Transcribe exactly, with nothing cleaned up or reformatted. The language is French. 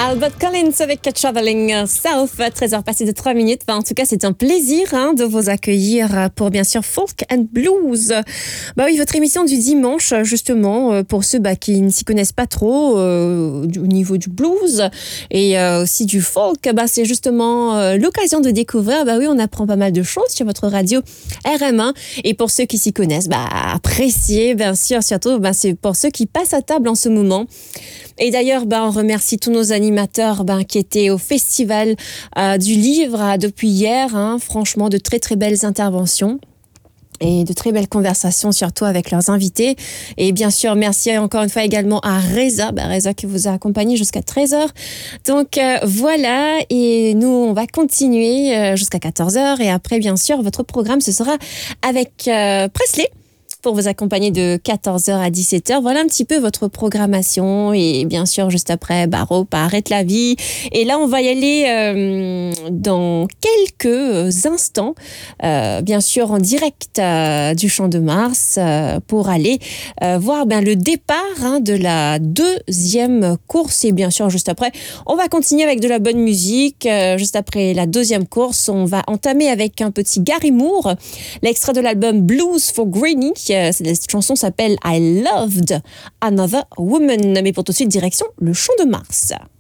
Albert Collins avec Traveling South, treize heures passées de trois minutes. Enfin, en tout cas, c'est un plaisir hein, de vous accueillir pour bien sûr Folk and Blues. Bah oui, votre émission du dimanche, justement, pour ceux bah, qui ne s'y connaissent pas trop euh, au niveau du blues et euh, aussi du folk, bah, c'est justement euh, l'occasion de découvrir. Bah oui, on apprend pas mal de choses sur votre radio R M un. Et pour ceux qui s'y connaissent, bah, appréciez, bien sûr, surtout, bah, c'est pour ceux qui passent à table en ce moment. Et d'ailleurs, ben, on remercie tous nos animateurs ben, qui étaient au Festival euh, du Livre euh, depuis hier. Hein, franchement, de très très belles interventions. Et de très belles conversations, surtout avec leurs invités. Et bien sûr, merci encore une fois également à Reza, bah Reza qui vous a accompagné jusqu'à treize heures. Donc euh, voilà, et nous, on va continuer euh, jusqu'à quatorze heures. Et après, bien sûr, votre programme, ce sera avec euh, Presley, pour vous accompagner de quatorze heures à dix-sept heures. Voilà un petit peu votre programmation. Et bien sûr, juste après, Baro, Arrête la vie. Et là, on va y aller euh, dans quelques instants, euh, bien sûr, en direct euh, du Champ de Mars, euh, pour aller euh, voir ben, le départ hein, de la deuxième course. Et bien sûr, juste après, on va continuer avec de la bonne musique. Euh, juste après la deuxième course, on va entamer avec un petit Gary Moore, l'extrait de l'album Blues for Greenie. Cette chanson s'appelle I Loved Another Woman. Mais pour tout de suite, direction le Champ de Mars.